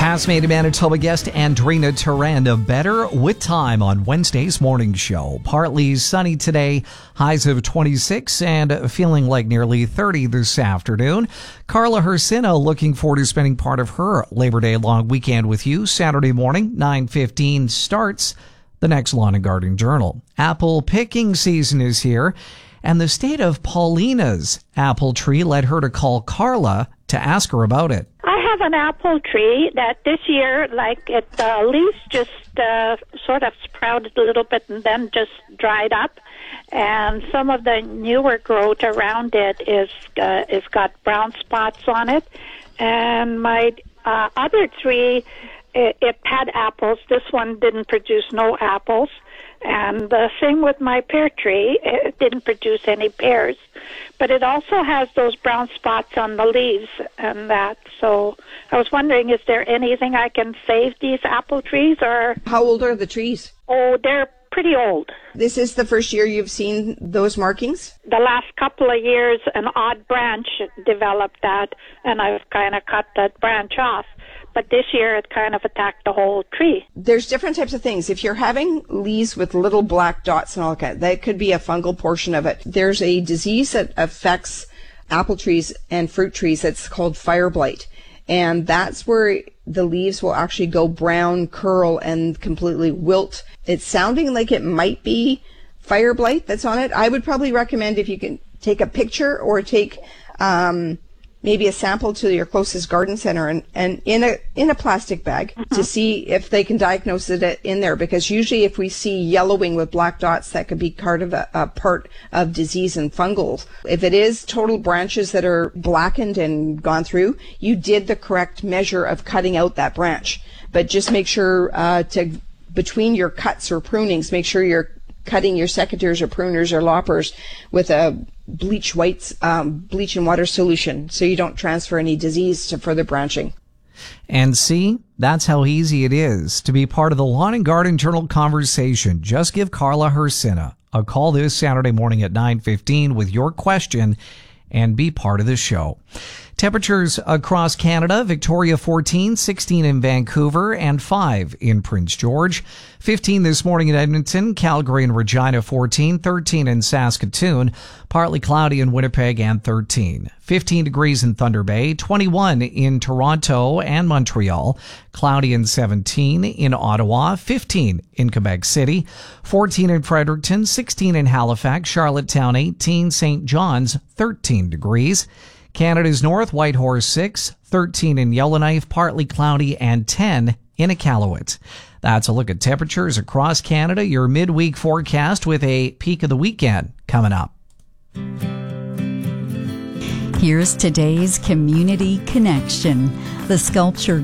Tasmania, Manitoba guest Andrina Turanda better with time on Wednesday's morning show. Partly sunny today, highs of 26 and feeling like nearly 30 this afternoon. Carla Hersina looking forward to spending part of her Labor Day long weekend with you. Saturday morning, 9:15 starts the next Lawn and Garden Journal. Apple picking season is here, and the state of Paulina's apple tree led her to call Carla to ask her about it. I have an apple tree that this year, leaves just sort of sprouted a little bit and then just dried up. And some of the newer growth around it is got brown spots on it. And my other tree, it had apples. This one didn't produce no apples. And the same with my pear tree. It didn't produce any pears. But it also has those brown spots on the leaves and that. So I was wondering, is there anything I can save these apple trees? Or how old are the trees? Oh, they're pretty old. This is the first year you've seen those markings? The last couple of years, an odd branch developed that, and I've kind of cut that branch off. But this year it kind of attacked the whole tree. There's different types of things. If you're having leaves with little black dots and all that could be a fungal portion of it. There's a disease that affects apple trees and fruit trees that's called fire blight. And that's where the leaves will actually go brown, curl, and completely wilt. It's sounding like it might be fire blight that's on it. I would probably recommend, if you can, take a picture or take maybe a sample to your closest garden center and in a plastic bag to see if they can diagnose it in there, because usually if we see yellowing with black dots, that could be part of disease and fungals. If it is total branches that are blackened and gone through, you did the correct measure of cutting out that branch. But just make sure between your cuts or prunings, make sure you're cutting your secateurs or pruners or loppers with a bleach and water solution, so you don't transfer any disease to further branching. And see, that's how easy it is to be part of the Lawn and Garden Journal conversation. Just give Carla Hersina a call this Saturday morning at 9:15 with your question and be part of the show. Temperatures across Canada: Victoria 14, 16 in Vancouver, and 5 in Prince George. 15 this morning in Edmonton, Calgary and Regina 14, 13 in Saskatoon, partly cloudy in Winnipeg and 13. 15 degrees in Thunder Bay, 21 in Toronto and Montreal, cloudy and 17 in Ottawa, 15 in Quebec City, 14 in Fredericton, 16 in Halifax, Charlottetown 18, St. John's 13 degrees. Canada's North, Whitehorse 6, 13 in Yellowknife, partly cloudy, and 10 in Iqaluit. That's a look at temperatures across Canada. Your midweek forecast with a peak of the weekend coming up. Here's today's Community Connection. The sculpture